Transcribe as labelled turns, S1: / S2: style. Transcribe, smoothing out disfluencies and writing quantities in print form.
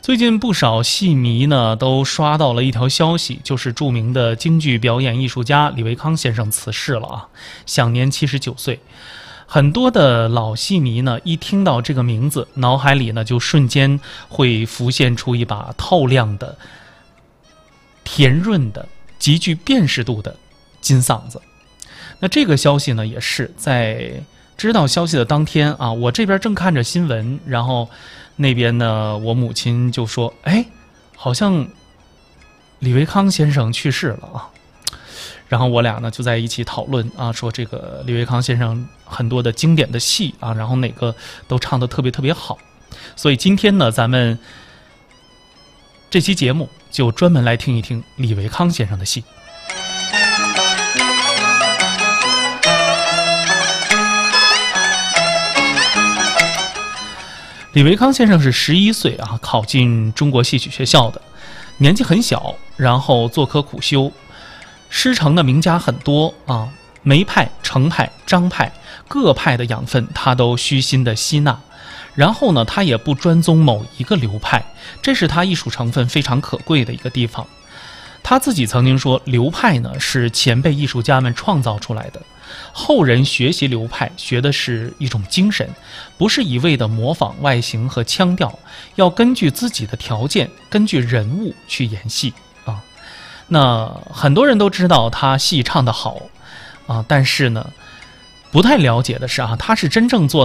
S1: 最近不少戏迷呢都刷到了一条消息，就是著名的京剧表演艺术家李维康先生辞世了啊，享年79岁。很多的老戏迷呢一听到这个名字，脑海里呢就瞬间会浮现出一把透亮的、甜润的、极具辨识度的金嗓子。那这个消息呢也是在知道消息的当天啊，我这边正看着新闻，然后那边呢我母亲就说，哎，好像李维康先生去世了啊。然后我俩呢就在一起讨论啊，说这个李维康先生很多的经典的戏啊，然后哪个都唱得特别特别好。所以今天呢咱们这期节目就专门来听一听李维康先生的戏。李维康先生是11岁啊考进中国戏曲学校的，年纪很小，然后做科苦修，师承的名家很多啊，梅派、程派、张派各派的养分他都虚心的吸纳，然后呢他也不专宗某一个流派，这是他艺术成分非常可贵的一个地方。他自己曾经说，流派呢是前辈艺术家们创造出来的，后人学习流派学的是一种精神，不是一味的模仿外形和腔调，要根据自己的条件，根据人物去演戏啊。那很多人都知道他戏唱得好啊，但是呢不太了解的是啊，他是真正做